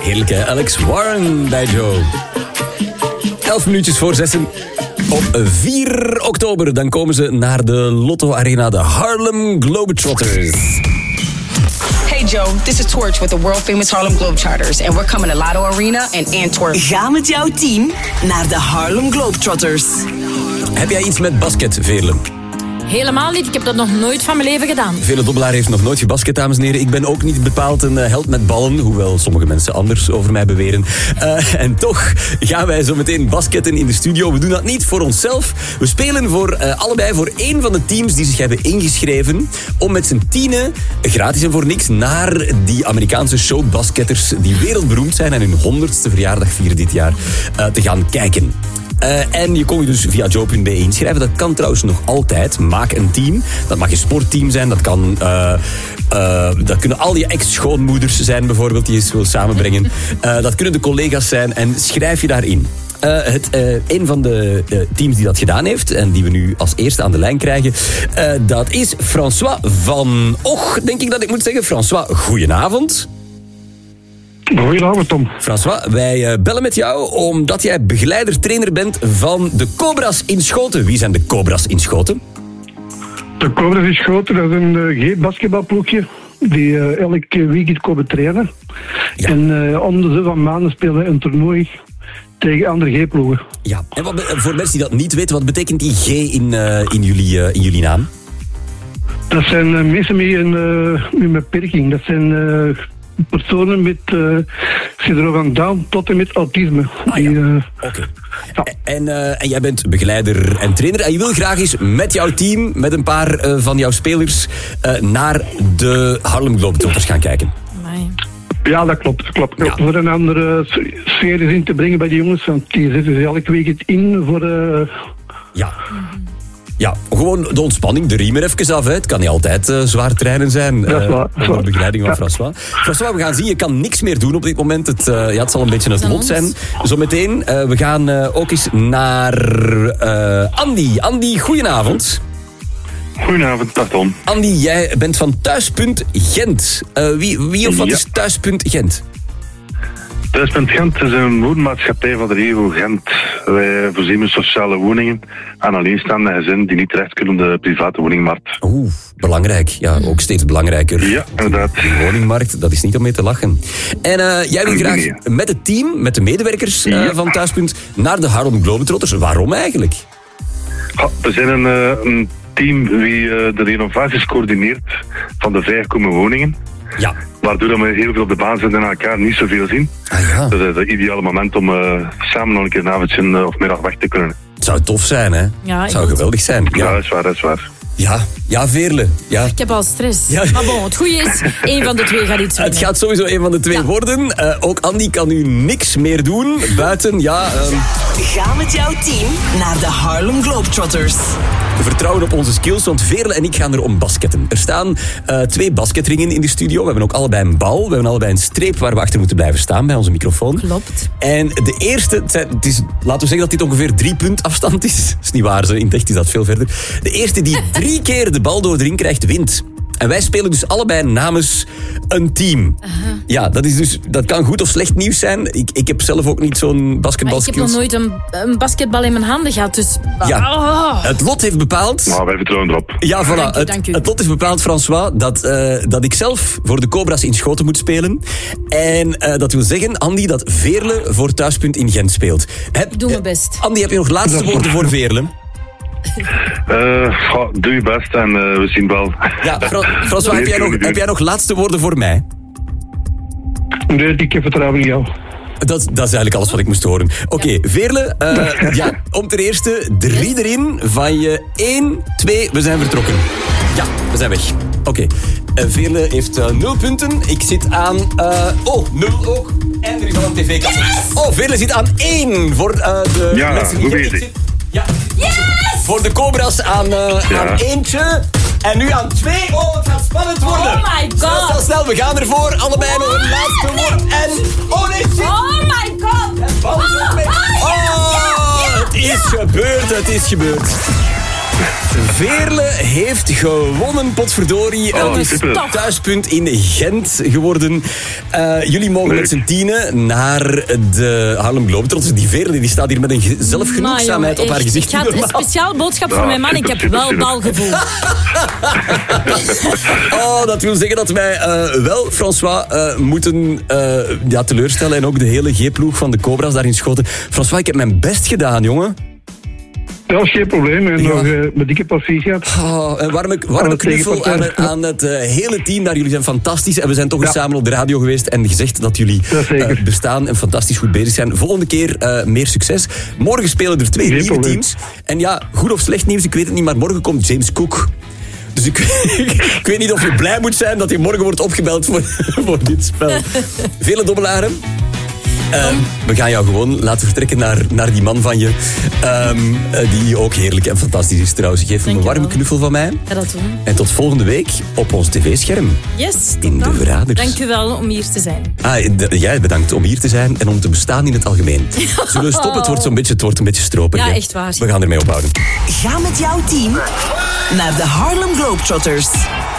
Heerlijk hè, Alex Warren bij Joe. 11 minuutjes voor 6. Op 4 oktober dan komen ze naar de Lotto Arena, de Harlem Globetrotters. Hey Joe, this is Torch with the world famous Harlem Globetrotters and we're coming to Lotto Arena in Antwerp. Ga met jouw team naar de Harlem Globetrotters. Heb jij iets met basket, Veerle? Helemaal niet, ik heb dat nog nooit van mijn leven gedaan. Veerle Dobbelaar heeft nog nooit gebasket, dames en heren. Ik ben ook niet bepaald een held met ballen, hoewel sommige mensen anders over mij beweren. En toch gaan wij zo meteen basketten in de studio. We doen dat niet voor onszelf. We spelen allebei voor één van de teams die zich hebben ingeschreven om met z'n tienen, gratis en voor niks, naar die Amerikaanse showbasketters die wereldberoemd zijn en hun 100ste verjaardag vieren dit jaar, te gaan kijken. En je kon je dus via joe.be inschrijven. Dat kan trouwens nog altijd. Maak een team. Dat mag een sportteam zijn. Dat kunnen al je ex-schoonmoeders zijn bijvoorbeeld, die je wil samenbrengen. Dat kunnen de collega's zijn. En schrijf je daarin. Een van de teams die dat gedaan heeft en die we nu als eerste aan de lijn krijgen, dat is François van Och, denk ik dat ik moet zeggen. François, goedenavond. Goedenavond, Tom. François, wij bellen met jou omdat jij begeleider-trainer bent van de Cobras in Schoten. Wie zijn de Cobras in Schoten? De Cobras in Schoten, dat is een G-basketbalploegje die elk weekend komen trainen. Ja. En om de zoveel maanden spelen we een toernooi tegen andere G-ploegen. Ja, en voor mensen die dat niet weten, wat betekent die G in jullie naam? Dat zijn mensen met een beperking. Dat zijn personen met syndroom van Down tot en met autisme. Oké. Ja. En jij bent begeleider en trainer. En je wil graag eens met jouw team, met een paar van jouw spelers, naar de Harlem Globetrotters gaan kijken. Ja, dat klopt. Ja. Voor een andere sfeer in te brengen bij die jongens. Want die zitten ze elke week in voor... Ja. Ja, gewoon de ontspanning, de riem er even af. Hè. Het kan niet altijd zwaar trainen zijn. Dat is waar. Onder begeleiding van François. François, we gaan zien, je kan niks meer doen op dit moment. Het zal een beetje het lot zijn. Zometeen, we gaan ook eens naar Andy. Andy, goedenavond. Goedenavond, dag Tom. Andy, jij bent van Thuispunt Gent. Wie of wat is Thuispunt Gent? Thuispunt Gent is een woonmaatschappij van de regio Gent. Wij voorzien met sociale woningen aan alleenstaande gezinnen die niet terecht kunnen op de private woningmarkt. Oeh, belangrijk. Ja, ook steeds belangrijker. Ja, inderdaad. De woningmarkt, dat is niet om mee te lachen. En jij wil graag met het team, met de medewerkers van Thuispunt, naar de Harlem Globetrotters. Waarom eigenlijk? We zijn een team die de renovaties coördineert van de vrijgekomen woningen. Ja. Waardoor we heel veel op de baan zijn en elkaar niet zoveel zien. Ja. Dat is het ideale moment om samen nog een keer een avondje of middag weg te kunnen. Het zou tof zijn, hè? Ja, het zou geweldig zijn. Ja, dat is waar. Ja, Veerle. Ja. Ik heb al stress. Ja. Maar bon, het goede is, één van de twee gaat iets winnen. Het gaat sowieso een van de twee worden. Ook Andy kan nu niks meer doen. Buiten, Ga met jouw team naar de Harlem Globetrotters. We vertrouwen op onze skills, want Veerle en ik gaan er om basketten. Er staan 2 basketringen in de studio. We hebben ook allebei een bal. We hebben allebei een streep waar we achter moeten blijven staan bij onze microfoon. Klopt. En de eerste, laten we zeggen dat dit ongeveer 3 punt afstand is. Dat is niet waar, in het echt is dat veel verder. De eerste die 3 keer de bal door de ring krijgt, wint. En wij spelen dus allebei namens een team. Ja, dat kan goed of slecht nieuws zijn. Ik heb zelf ook niet zo'n basketbalskills. Maar ik heb nog nooit een basketbal in mijn handen gehad, dus... Ja, het lot heeft bepaald... Maar wij vertrouwen erop. Ja, voilà. Dank u. Het lot heeft bepaald, François, dat ik zelf voor de Cobras in Schoten moet spelen. En dat wil zeggen, Andy, dat Veerle voor Thuispunt in Gent speelt. Ik doe mijn best. Andy, heb je nog laatste woorden voor Veerle? Doe je best en we zien wel. Ja, François, heb jij nog laatste woorden voor mij? Nee, ik heb vertrouwen in jou. Dat is eigenlijk alles wat ik moest horen. Oké, Veerle, om ten eerste 3 erin van je 1, 2, we zijn vertrokken. Ja, we zijn weg. Oké. Veerle heeft 0 punten. Ik zit aan... 0 ook. En er is al een tv-kast. Oh, Veerle zit aan 1 voor de mensen die... Goed bezig. Ja. Yes! Voor de Cobras aan eentje. En nu aan 2. Oh, het gaat spannend worden. Oh my god. Snel, we gaan ervoor. Allebei nog een laatste woord. En... Oh nee, shit. Oh my god. Het is gebeurd, het is gebeurd. Veerle heeft gewonnen, potverdorie. Het is super. thuispunt in Gent geworden. Jullie mogen met z'n tienen naar de Harlem Globetrotters. Die Veerle die staat hier met een zelfgenoegzaamheid op haar gezicht. Ik had een speciaal boodschap voor mijn man. Ik heb wel balgevoel. Oh, dat wil zeggen dat wij wel, François, moeten teleurstellen. En ook de hele G-ploeg van de Cobra's daarin schoten. François, ik heb mijn best gedaan, jongen. Dat is geen probleem. En nog met dikke proficiat. Oh, een warme knuffel aan het hele team daar. Jullie zijn fantastisch. En we zijn toch eens samen op de radio geweest en gezegd dat jullie bestaan en fantastisch goed bezig zijn. Volgende keer meer succes. Morgen spelen er 2 nieuwe teams. En ja, goed of slecht nieuws, ik weet het niet, maar morgen komt James Cook. Dus ik weet niet of je blij moet zijn dat hij morgen wordt opgebeld voor dit spel. Vele dobbelaren. We gaan jou gewoon laten vertrekken naar die man van je. Die ook heerlijk en fantastisch is trouwens. Geef hem een warme knuffel van mij. Ja, dat doen. En tot volgende week op ons tv-scherm. Yes, in de Verraders. Dank u wel om hier te zijn. Jij bedankt om hier te zijn en om te bestaan in het algemeen. Zullen we stoppen? Het wordt een beetje stroperig. Ja, echt waar. We gaan ermee ophouden. Ga met jouw team naar de Harlem Globetrotters.